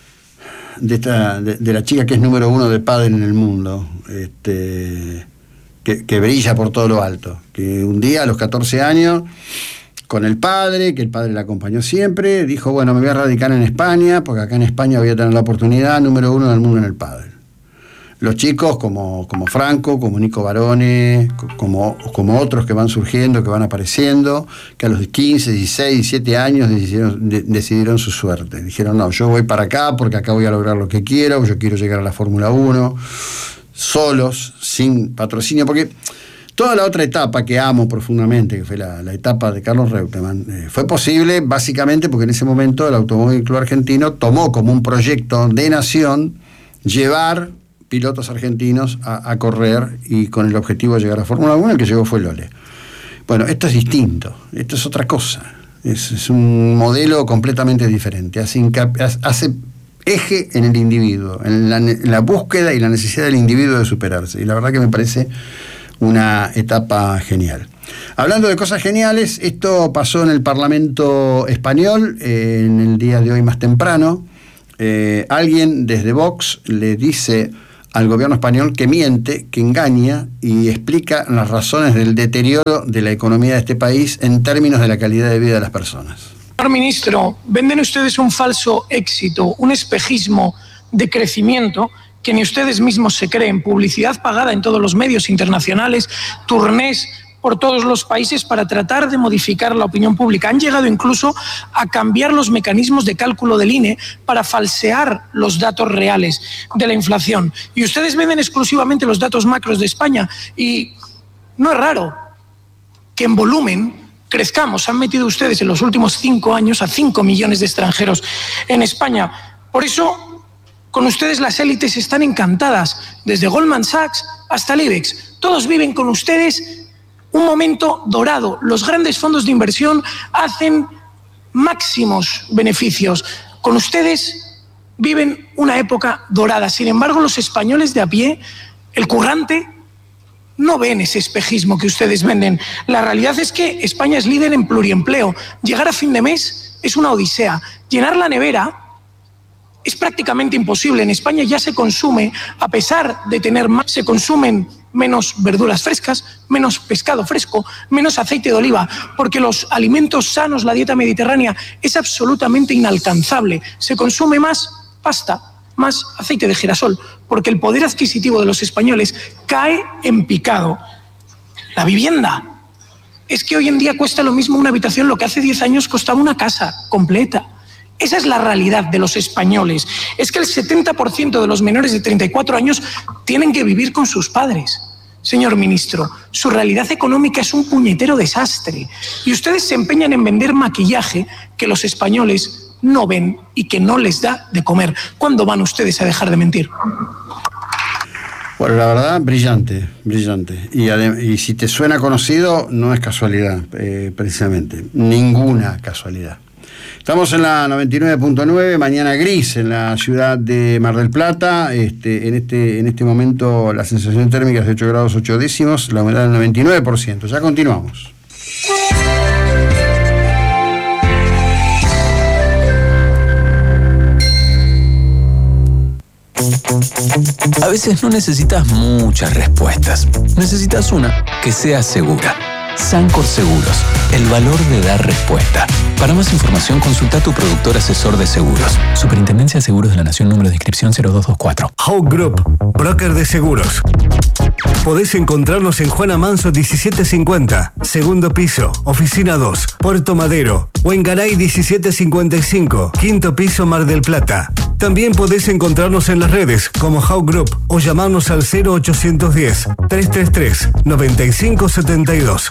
de la chica que es número 1 de pádel en el mundo, que brilla por todo lo alto, que un día a los 14 años, con el padre, que el padre la acompañó siempre, dijo: bueno, me voy a radicar en España, porque acá en España voy a tener la oportunidad, número 1 del mundo en el pádel. Los chicos como Franco, como Nico Barone, como otros que van surgiendo, que van apareciendo, que a los 15, 16, 17 años decidieron su suerte. Dijeron: no, yo voy para acá porque acá voy a lograr lo que quiero, yo quiero llegar a la Fórmula 1, solos, sin patrocinio, porque toda la otra etapa que amo profundamente, que fue la etapa de Carlos Reutemann, fue posible básicamente porque en ese momento el Automóvil Club Argentino tomó como un proyecto de nación llevar pilotos argentinos a correr, y con el objetivo de llegar a Fórmula 1, el que llegó fue Lole. Bueno, esto es distinto, esto es otra cosa, es un modelo completamente diferente, hace eje en el individuo, en la búsqueda y la necesidad del individuo de superarse, y la verdad que me parece una etapa genial. Hablando de cosas geniales, esto pasó en el Parlamento español en el día de hoy más temprano. Alguien desde Vox le dice al gobierno español que miente, que engaña y explica las razones del deterioro de la economía de este país en términos de la calidad de vida de las personas. Señor ministro, venden ustedes un falso éxito, un espejismo de crecimiento que ni ustedes mismos se creen, publicidad pagada en todos los medios internacionales, turnés por todos los países para tratar de modificar la opinión pública. Han llegado incluso a cambiar los mecanismos de cálculo del INE para falsear los datos reales de la inflación. Y ustedes venden exclusivamente los datos macros de España y no es raro que en volumen crezcamos. Han metido ustedes en los últimos 5 años a 5 millones de extranjeros en España. Por eso, con ustedes las élites están encantadas, desde Goldman Sachs hasta el IBEX. Todos viven con ustedes un momento dorado. Los grandes fondos de inversión hacen máximos beneficios. Con ustedes viven una época dorada. Sin embargo, los españoles de a pie, el currante, no ven ese espejismo que ustedes venden. La realidad es que España es líder en pluriempleo. Llegar a fin de mes es una odisea. Llenar la nevera es prácticamente imposible. En España ya se consume, a pesar de tener más, se consumen menos verduras frescas, menos pescado fresco, menos aceite de oliva, porque los alimentos sanos, la dieta mediterránea, es absolutamente inalcanzable. Se consume más pasta, más aceite de girasol, porque el poder adquisitivo de los españoles cae en picado. La vivienda. Es que hoy en día cuesta lo mismo una habitación lo que hace 10 años costaba una casa completa. Esa es la realidad de los españoles. Es que el 70% de los menores de 34 años tienen que vivir con sus padres. Señor ministro, su realidad económica es un puñetero desastre. Y ustedes se empeñan en vender maquillaje que los españoles no ven y que no les da de comer. ¿Cuándo van ustedes a dejar de mentir? Bueno, la verdad, brillante, brillante. Y si te suena conocido, no es casualidad, precisamente. Ninguna casualidad. Estamos en la 99.9, mañana gris en la ciudad de Mar del Plata. En este momento la sensación térmica es de 8 grados 8 décimos, la humedad del 99%. Ya continuamos. A veces no necesitas muchas respuestas. Necesitas una que sea segura. Sancor Seguros, el valor de dar respuesta. Para más información, consulta a tu productor asesor de seguros. Superintendencia de Seguros de la Nación, número de inscripción 0224. Hawk Group, broker de seguros. Podés encontrarnos en Juana Manso 1750, segundo piso, oficina 2, Puerto Madero, o en Garay 1755, quinto piso, Mar del Plata. También podés encontrarnos en las redes como Hawk Group o llamarnos al 0810-333-9572.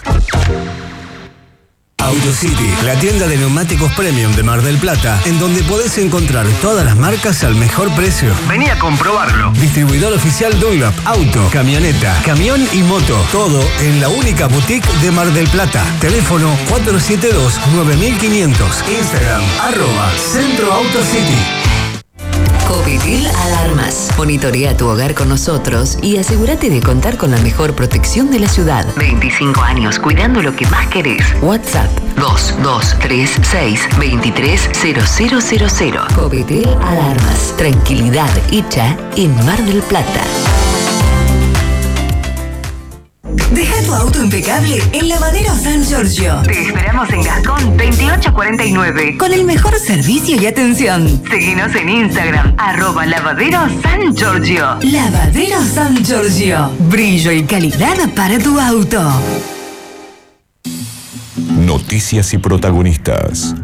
AutoCity, la tienda de neumáticos premium de Mar del Plata, en donde podés encontrar todas las marcas al mejor precio. Vení a comprobarlo. Distribuidor oficial Dunlop, auto, camioneta, camión y moto. Todo en la única boutique de Mar del Plata. Teléfono 472-9500. Instagram, @CentroAutoCity. Covitil Alarmas. Monitorea tu hogar con nosotros y asegúrate de contar con la mejor protección de la ciudad. 25 años cuidando lo que más querés. WhatsApp 2236-230000. Covitil Alarmas. Tranquilidad hecha en Mar del Plata. Deja tu auto impecable en Lavadero San Giorgio. Te esperamos en Gascón 2849. Con el mejor servicio y atención. Seguinos en Instagram, @Lavadero San Giorgio. Lavadero San Giorgio. Brillo y calidad para tu auto. Noticias y protagonistas.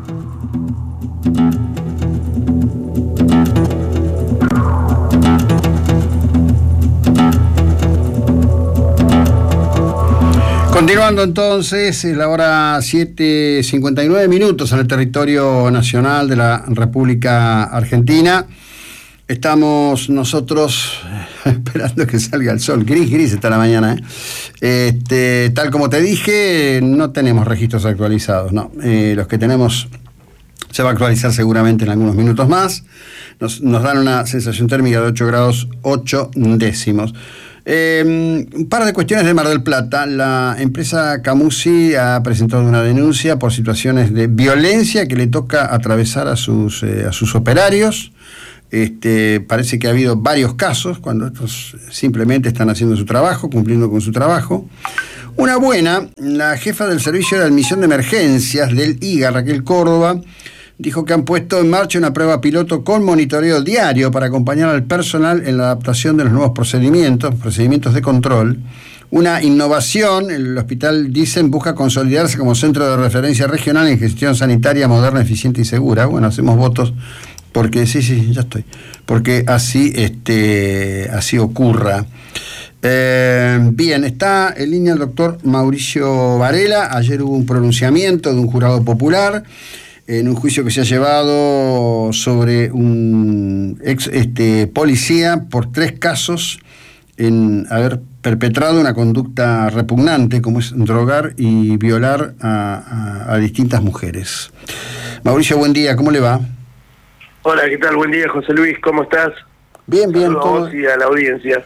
Continuando entonces, es la hora 7:59 minutos en el territorio nacional de la República Argentina. Estamos nosotros esperando que salga el sol. Gris está la mañana, tal como te dije, no tenemos registros actualizados, no. Los que tenemos se va a actualizar seguramente en algunos minutos más. Nos dan una sensación térmica de 8 grados 8 décimos. Un par de cuestiones de Mar del Plata. La empresa Camusi ha presentado una denuncia por situaciones de violencia que le toca atravesar a sus operarios. Parece que ha habido varios casos cuando estos simplemente están haciendo su trabajo, cumpliendo con su trabajo. Una buena, la jefa del servicio de admisión de emergencias del IGA, Raquel Córdoba, dijo que han puesto en marcha una prueba piloto con monitoreo diario para acompañar al personal en la adaptación de los nuevos procedimientos de control. Una innovación, el hospital Dicen busca consolidarse como centro de referencia regional en gestión sanitaria moderna, eficiente y segura. Bueno, hacemos votos porque sí, ya estoy. Porque así ocurra. Bien, está en línea el doctor Mauricio Varela. Ayer hubo un pronunciamiento de un jurado popular en un juicio que se ha llevado sobre un ex policía por 3 casos en haber perpetrado una conducta repugnante como es drogar y violar a distintas mujeres. Mauricio, buen día, ¿cómo le va? Hola, ¿qué tal? Buen día, José Luis, ¿cómo estás? Bien. Saludos a vos y a la audiencia.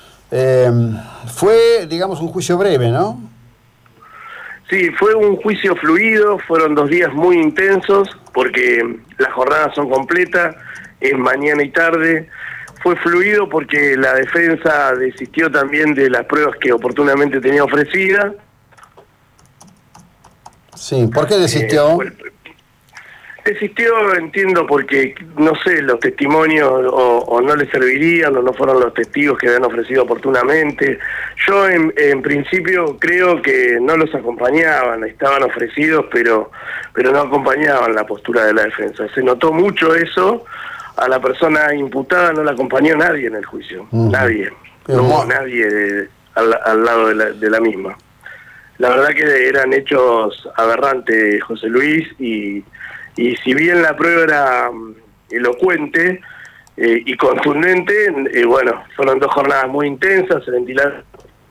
Fue, digamos, un juicio breve, ¿no? Sí, fue un juicio fluido, fueron 2 días muy intensos, porque las jornadas son completas, es mañana y tarde. Fue fluido porque la defensa desistió también de las pruebas que oportunamente tenía ofrecidas. Sí, ¿por qué desistió? Desistió, entiendo, porque, no sé, los testimonios o no le servirían o no fueron los testigos que habían ofrecido oportunamente. Yo, en principio, creo que no los acompañaban, estaban ofrecidos, pero no acompañaban la postura de la defensa. Se notó mucho eso, a la persona imputada no la acompañó nadie en el juicio, nadie. No hubo nadie al lado de la misma. La verdad que eran hechos aberrantes, José Luis, y si bien la prueba era elocuente y contundente, bueno, fueron 2 jornadas muy intensas, se ventilaron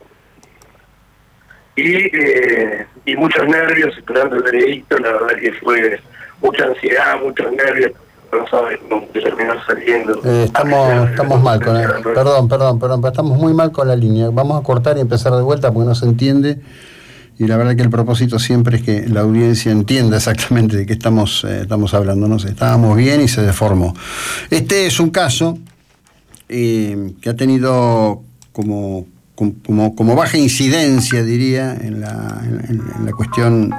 y muchos nervios esperando el veredicto. La verdad que fue mucha ansiedad, muchos nervios, no sabes cómo terminó saliendo. Estamos mal con perdón, pero estamos muy mal con la línea. Vamos a cortar y empezar de vuelta porque no se entiende. Y la verdad que el propósito siempre es que la audiencia entienda exactamente de qué estamos hablando. No sé, estábamos bien y se deformó. Este es un caso que ha tenido como baja incidencia, diría, en la cuestión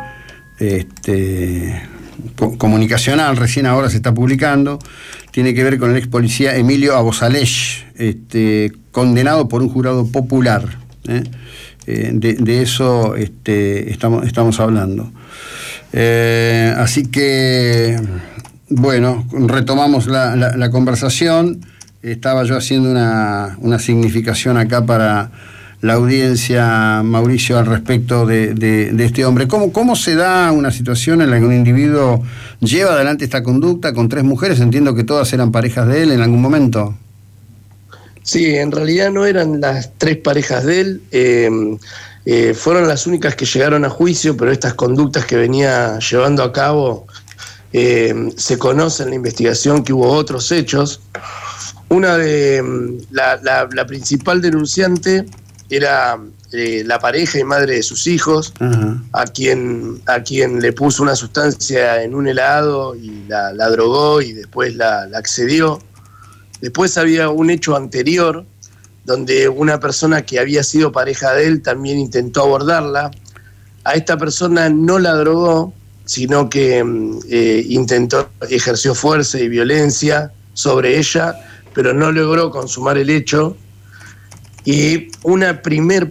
comunicacional. Recién ahora se está publicando. Tiene que ver con el ex policía Emilio Abosalech, condenado por un jurado popular. De eso estamos hablando. Así que, bueno, retomamos la conversación. Estaba yo haciendo una significación acá para la audiencia, Mauricio, al respecto de este hombre. ¿Cómo se da una situación en la que un individuo lleva adelante esta conducta con 3 mujeres? Entiendo que todas eran parejas de él en algún momento. Sí, en realidad no eran las 3 parejas de él, fueron las únicas que llegaron a juicio, pero estas conductas que venía llevando a cabo se conoce en la investigación que hubo otros hechos. Una de la principal denunciante era la pareja y madre de sus hijos, a quien le puso una sustancia en un helado y la drogó y después la accedió. Después había un hecho anterior donde una persona que había sido pareja de él también intentó abordarla. A esta persona no la drogó, sino que ejerció fuerza y violencia sobre ella, pero no logró consumar el hecho. Y una primer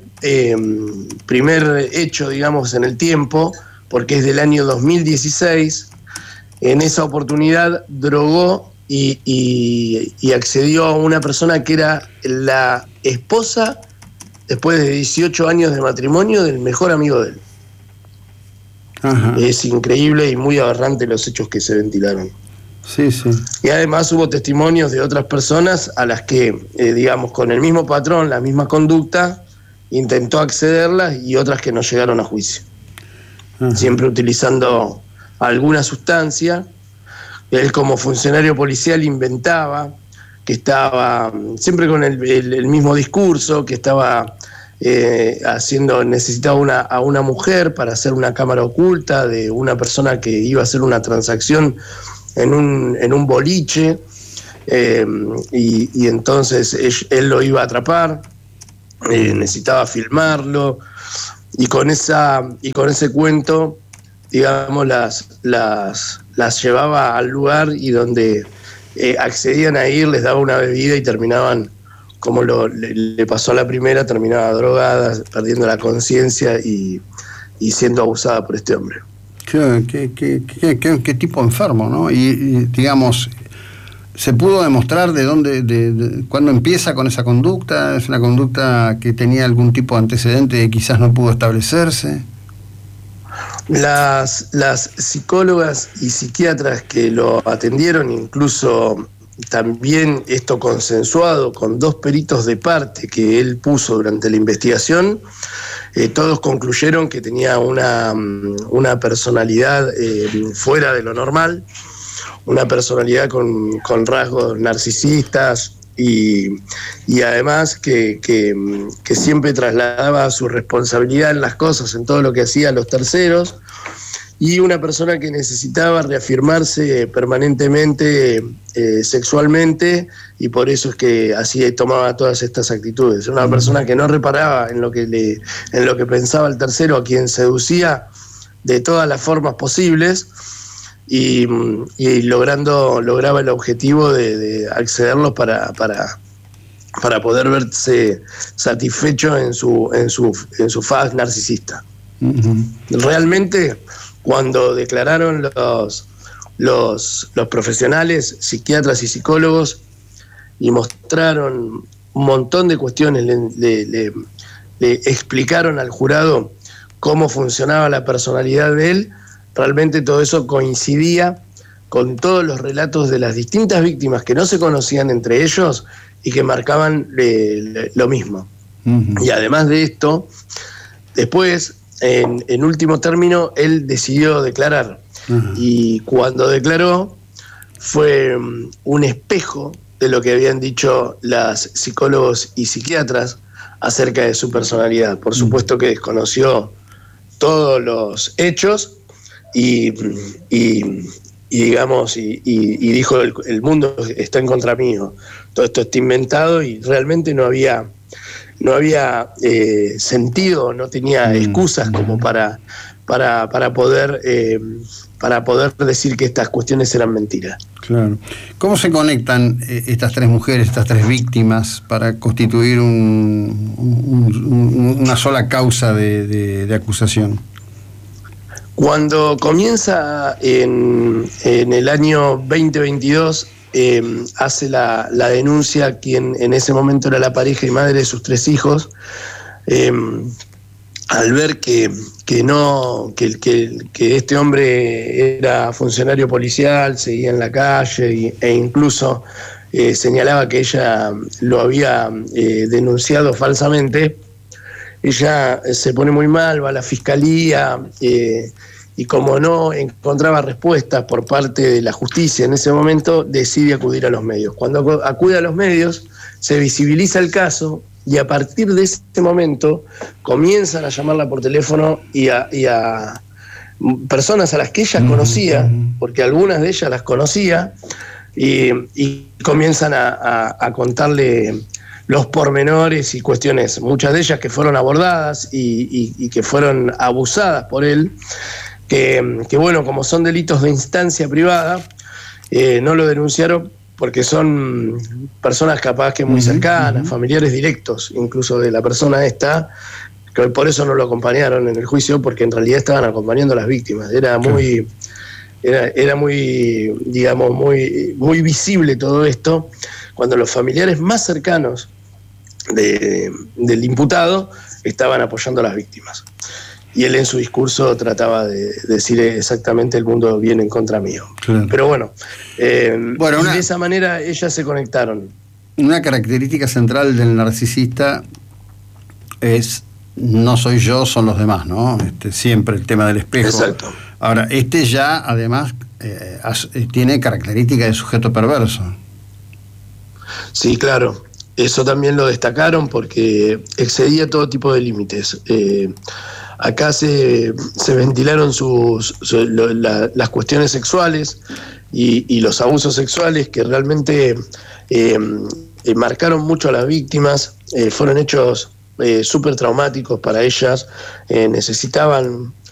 hecho, digamos, en el tiempo, porque es del año 2016, en esa oportunidad drogó y accedió a una persona que era la esposa, después de 18 años de matrimonio, del mejor amigo de él. Es increíble y muy aberrante los hechos que se ventilaron. Sí. Y además hubo testimonios de otras personas a las que, digamos, con el mismo patrón, la misma conducta, intentó accederlas, y otras que no llegaron a juicio. Siempre utilizando alguna sustancia. Él, como funcionario policial, inventaba que estaba siempre con el mismo discurso, que estaba necesitaba a una mujer para hacer una cámara oculta de una persona que iba a hacer una transacción en un boliche, y entonces él lo iba a atrapar, necesitaba filmarlo, y con ese cuento, digamos, las llevaba al lugar, y donde accedían a ir, les daba una bebida y terminaban, como le pasó a la primera, terminaba drogada, perdiendo la conciencia y siendo abusada por este hombre. Qué tipo enfermo, ¿no? Y digamos, ¿se pudo demostrar cuándo empieza con esa conducta? ¿Es una conducta que tenía algún tipo de antecedente que quizás no pudo establecerse? Las psicólogas y psiquiatras que lo atendieron, incluso también esto consensuado con 2 peritos de parte que él puso durante la investigación, todos concluyeron que tenía una personalidad fuera de lo normal, una personalidad con rasgos narcisistas, y además que siempre trasladaba su responsabilidad en las cosas, en todo lo que hacía a los terceros, y una persona que necesitaba reafirmarse permanentemente sexualmente, y por eso es que hacía y tomaba todas estas actitudes. Una persona que no reparaba en lo que pensaba el tercero, a quien seducía de todas las formas posibles, y lograba el objetivo de accederlos para poder verse satisfecho en su faz narcisista. Uh-huh. Realmente, cuando declararon los profesionales, psiquiatras y psicólogos, y mostraron un montón de cuestiones, le explicaron al jurado cómo funcionaba la personalidad de él, realmente todo eso coincidía con todos los relatos de las distintas víctimas que no se conocían entre ellos y que marcaban lo mismo. Uh-huh. Y además de esto, después, en último término, él decidió declarar. Uh-huh. Y cuando declaró, fue un espejo de lo que habían dicho las psicólogos y psiquiatras acerca de su personalidad. Por supuesto que desconoció todos los hechos, y digamos, y dijo: el mundo está en contra mío, todo esto está inventado, y realmente no había sentido, no tenía excusas como para poder decir que estas cuestiones eran mentiras. Claro. ¿Cómo se conectan estas 3 mujeres, estas 3 víctimas, para constituir una sola causa de acusación? Cuando comienza en el año 2022, hace la denuncia quien en ese momento era la pareja y madre de sus 3 hijos, al ver que este hombre era funcionario policial, seguía en la calle, e incluso señalaba que ella lo había denunciado falsamente. Ella se pone muy mal, va a la fiscalía, y como no encontraba respuestas por parte de la justicia en ese momento, decide acudir a los medios. Cuando acude a los medios, se visibiliza el caso, y a partir de ese momento comienzan a llamarla por teléfono y a personas a las que ella conocía, porque algunas de ellas las conocía, y comienzan a contarle los pormenores y cuestiones, muchas de ellas que fueron abordadas y que fueron abusadas por él, que bueno, como son delitos de instancia privada, no lo denunciaron porque son personas capaz que muy cercanas, familiares directos incluso de la persona esta, que por eso no lo acompañaron en el juicio, porque en realidad estaban acompañando a las víctimas. Era muy, digamos, muy visible todo esto, cuando los familiares más cercanos del imputado estaban apoyando a las víctimas. Y él en su discurso trataba de decir exactamente: el mundo viene en contra mío. Claro. Pero bueno, y de esa manera ellas se conectaron. Una característica central del narcisista es: no soy yo, son los demás, ¿no? Siempre el tema del espejo. Exacto. Ahora, ya además tiene características de sujeto perverso. Sí, claro. Eso también lo destacaron porque excedía todo tipo de límites. Acá se ventilaron las cuestiones sexuales y los abusos sexuales que realmente marcaron mucho a las víctimas, fueron hechos súper traumáticos para ellas, necesitaban